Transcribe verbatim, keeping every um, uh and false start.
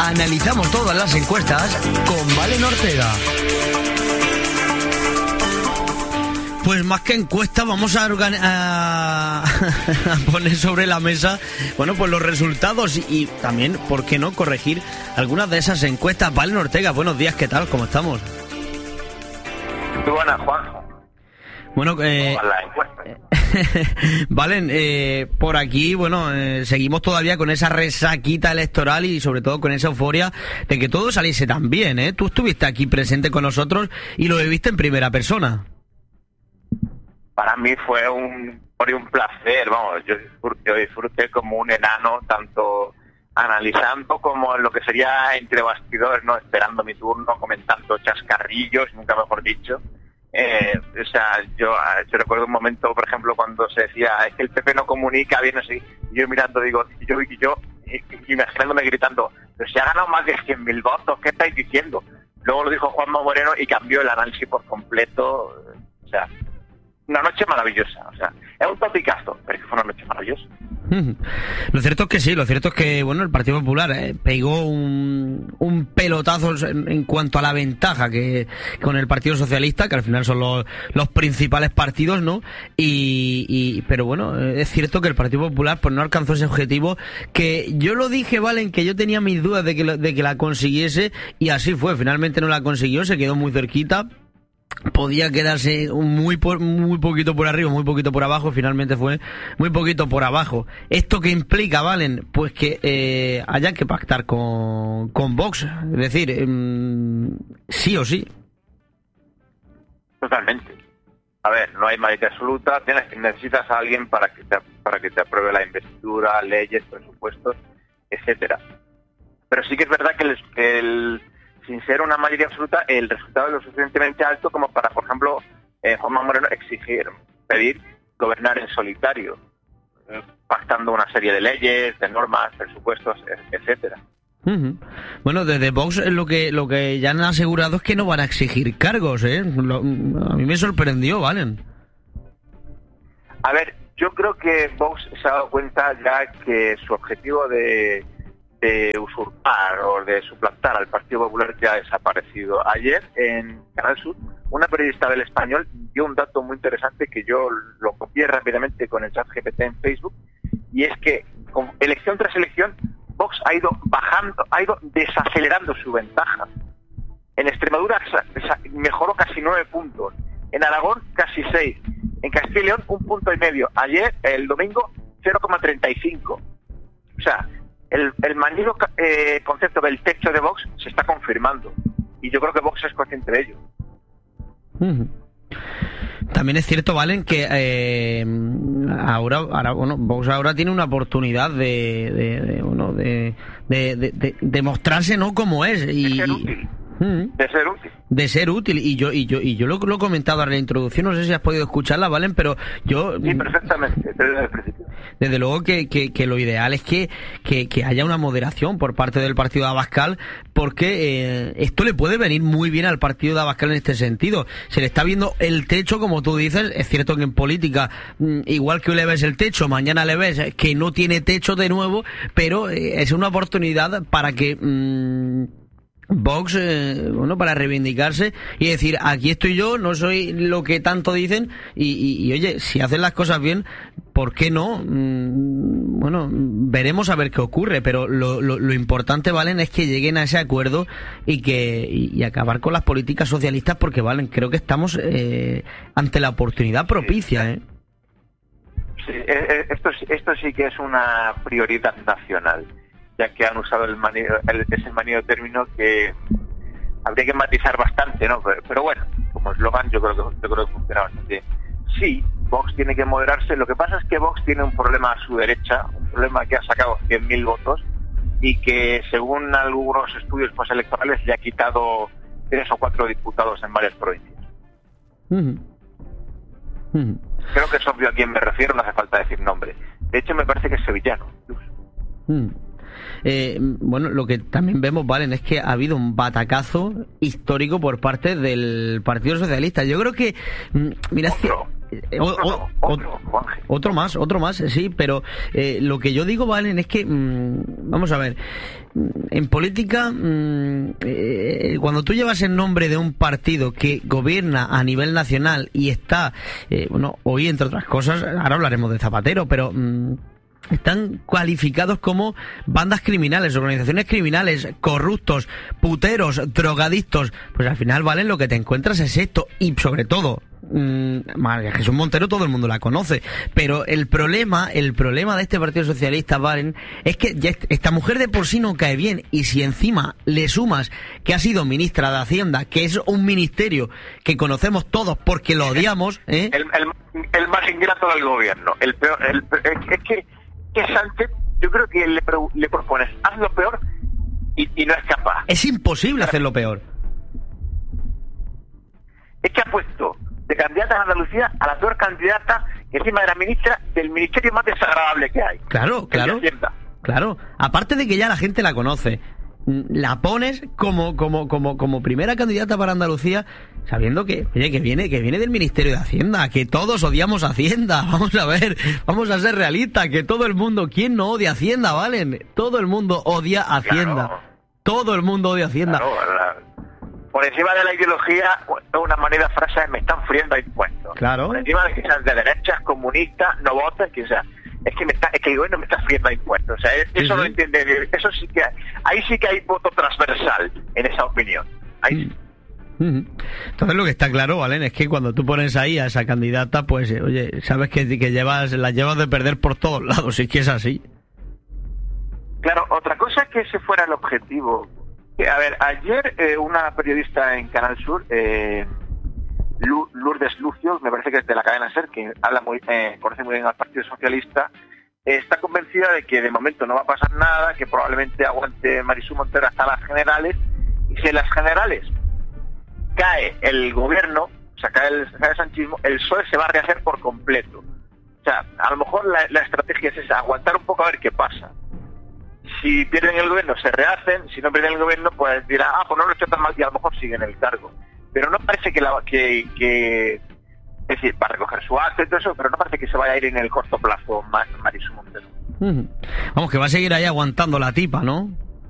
Analizamos todas las encuestas con Valen Ortega. Pues más que encuesta vamos a, organi- a... a poner sobre la mesa, bueno, pues los resultados y también, ¿por qué no?, corregir algunas de esas encuestas. Valen Ortega, buenos días, ¿qué tal? ¿Cómo estamos? Muy buenas, Juanjo. Bueno, eh... la encuesta. Valen, eh, por aquí, bueno, eh, seguimos todavía con esa resaquita electoral y sobre todo con esa euforia de que todo saliese tan bien, ¿eh? Tú estuviste aquí presente con nosotros y lo viviste en primera persona. Para mí fue un, fue un placer, vamos, yo disfruté, yo disfruté como un enano, tanto analizando como en lo que sería entre bastidores, ¿no? Esperando mi turno, comentando chascarrillos, nunca mejor dicho. Eh, o sea, yo, yo recuerdo un momento, por ejemplo, cuando se decía, es que el P P no comunica bien así, y yo mirando digo, y yo, y yo, y, imaginándome gritando, pero si ha ganado más de cien mil votos, ¿qué estáis diciendo? Luego lo dijo Juanma Moreno y cambió el análisis por completo, o sea, una noche maravillosa, o sea, es un topicazo, pero es que fue una noche maravillosa. Lo cierto es que sí, lo cierto es que, bueno, el Partido Popular eh, pegó un, un pelotazo en, en cuanto a la ventaja que con el Partido Socialista, que al final son los, los principales partidos, ¿no? Y, y pero bueno, es cierto que el Partido Popular pues no alcanzó ese objetivo, que yo lo dije, Valen, que yo tenía mis dudas de que, lo, de que la consiguiese, y así fue, finalmente no la consiguió, se quedó muy cerquita. Podía quedarse muy por, muy poquito por arriba, muy poquito por abajo, finalmente fue muy poquito por abajo. ¿Esto qué implica, Valen? Pues que eh, haya que pactar con, con Vox, es decir, eh, sí o sí. Totalmente. A ver, no hay mayoría absoluta, tienes, necesitas a alguien para que te, para que te apruebe la investidura, leyes, presupuestos, etcétera. Pero sí que es verdad que el, el sin ser una mayoría absoluta, el resultado es lo suficientemente alto como para, por ejemplo, eh, Juanma Moreno exigir, pedir gobernar en solitario, eh, pactando una serie de leyes, de normas, presupuestos, etcétera. Uh-huh. Bueno, desde Vox lo que lo que ya han asegurado es que no van a exigir cargos, ¿eh? Lo, a mí me sorprendió, Valen. A ver, yo creo que Vox se ha dado cuenta ya que su objetivo de de usurpar o de suplantar al Partido Popular ya ha desaparecido. Ayer en Canal Sur, una periodista del Español dio un dato muy interesante que yo lo copié rápidamente con el chat G P T en Facebook, y es que con elección tras elección Vox ha ido bajando, ha ido desacelerando su ventaja. En Extremadura mejoró casi nueve puntos, en Aragón casi seis, en Castilla y León un punto y medio, ayer, el domingo, cero coma treinta y cinco. O sea, El, el manido eh, concepto del techo de Vox se está confirmando, y yo creo que Vox es consciente de ello. Uh-huh. También es cierto, Valen, que eh, ahora, ahora, bueno, Vox ahora tiene una oportunidad de, de, de, bueno, de, de, de, de, de mostrarse, ¿no?, como es y, de ser útil. Uh-huh. De ser útil. De ser útil, y yo y yo y yo lo, lo he comentado en la introducción, no sé si has podido escucharla, Valen, pero yo... Sí, perfectamente, desde el principio. Desde luego que, que, que lo ideal es que, que, que haya una moderación por parte del partido de Abascal, porque eh, esto le puede venir muy bien al partido de Abascal en este sentido. Se le está viendo el techo, como tú dices. Es cierto que en política, igual que hoy le ves el techo, mañana le ves que no tiene techo de nuevo, pero eh, es una oportunidad para que... Mmm, Vox, eh, bueno, para reivindicarse y decir, aquí estoy yo, no soy lo que tanto dicen, y, y, y oye, si hacen las cosas bien, ¿por qué no? Mm, bueno, veremos a ver qué ocurre, pero lo, lo, lo importante, Valen, es que lleguen a ese acuerdo y que y, y acabar con las políticas socialistas, porque, Valen, creo que estamos eh, ante la oportunidad propicia, ¿eh? Sí, esto, esto sí que es una prioridad nacional, ya que han usado el manido, el, ese manido término que habría que matizar bastante, ¿no? Pero, pero bueno, como eslogan yo creo que yo creo que funciona bastante bien. Sí, Vox tiene que moderarse. Lo que pasa es que Vox tiene un problema a su derecha, un problema que ha sacado cien mil votos y que, según algunos estudios postelectorales, le ha quitado tres o cuatro diputados en varias provincias. Uh-huh. Uh-huh. Creo que es obvio a quién me refiero, no hace falta decir nombre. De hecho, me parece que es sevillano. Uh-huh. Eh, bueno, lo que también vemos, Valen, es que ha habido un batacazo histórico por parte del Partido Socialista. Yo creo que, mira, Otro. O, o, otro, otro más, otro más, sí, pero eh, lo que yo digo, Valen, es que, mmm, vamos a ver, en política, mmm, eh, cuando tú llevas el nombre de un partido que gobierna a nivel nacional y está, eh, bueno, hoy entre otras cosas, ahora hablaremos de Zapatero, pero... Mmm, están cualificados como bandas criminales, organizaciones criminales, corruptos, puteros, drogadictos. Pues al final, Valen, lo que te encuentras es esto. Y sobre todo, mmm, María Jesús Montero todo el mundo la conoce. Pero el problema, el problema de este Partido Socialista, Valen, es que ya esta mujer de por sí no cae bien. Y si encima le sumas que ha sido ministra de Hacienda, que es un ministerio que conocemos todos porque lo odiamos, ¿eh? El, el, el más ingrato del gobierno. El peor, el, es que... que Sánchez, yo creo que le, le propones, haz lo peor y, y no es capaz. Es imposible hacerlo peor. Es que ha puesto de candidata a Andalucía a la peor candidata que encima de la ministra del ministerio más desagradable que hay. Claro, claro. Claro. Aparte de que ya la gente la conoce, la pones como como como como primera candidata para Andalucía, sabiendo que oye, que viene que viene del Ministerio de Hacienda, que todos odiamos Hacienda. Vamos a ver, vamos a ser realistas, que todo el mundo, ¿quién no odia Hacienda, Valen? Todo el mundo odia Hacienda. Claro. Todo el mundo odia Hacienda. Claro, la, por encima de la ideología, una manera de frase es me están friendo impuestos. Claro. Por encima de que sean de derechas, comunistas, no voten, que sea. Es que me está, es que el gobierno me está friendo impuestos. O sea, eso sí, no sí. entiende. Eso sí que ahí sí que hay voto transversal en esa opinión. Ahí sí. Entonces lo que está claro, Valen, es que cuando tú pones ahí a esa candidata, pues eh, oye, sabes que, que llevas la llevas de perder por todos lados, y es que es así. Claro, otra cosa es que ese fuera el objetivo. A ver, ayer eh, una periodista en Canal Sur, eh, Lourdes Lucio, me parece que es de la cadena SER, que habla muy, eh, conoce muy bien al Partido Socialista, eh, está convencida de que de momento no va a pasar nada, que probablemente aguante Marisú Montero hasta las generales, y si en las generales cae el gobierno, o sea, cae el, cae el sanchismo, el P S O E se va a rehacer por completo. O sea, a lo mejor la, la estrategia es esa, aguantar un poco a ver qué pasa. Si pierden el gobierno, se rehacen. Si no pierden el gobierno, pues dirán, ah, pues no lo he hecho tan mal, y a lo mejor siguen el cargo. Pero no parece que, la, que, que es decir, para recoger su acto y todo eso, pero no parece que se vaya a ir en el corto plazo Marisú Montero. Uh-huh. Vamos, que va a seguir ahí aguantando la tipa, ¿no?